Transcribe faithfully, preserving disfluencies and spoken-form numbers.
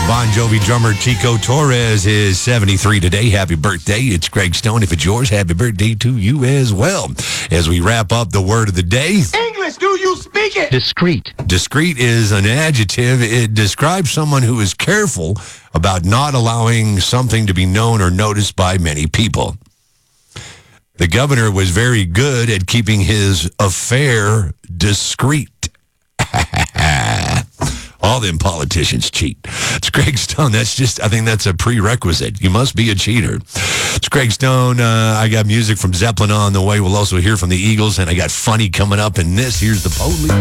Bon Jovi drummer Chico Torres is seventy-three today. Happy birthday. It's Greg Stone. If it's yours, happy birthday to you as well. As we wrap up the word of the day. English, do you speak it? Discreet. Discreet is an adjective. It describes someone who is careful about not allowing something to be known or noticed by many people. The governor was very good at keeping his affair discreet. All them politicians cheat. It's Greg Stone. That's just, I think that's a prerequisite. You must be a cheater. It's Greg Stone. Uh, I got music from Zeppelin on the way. We'll also hear from the Eagles, and I got funny coming up in this. Here's the police.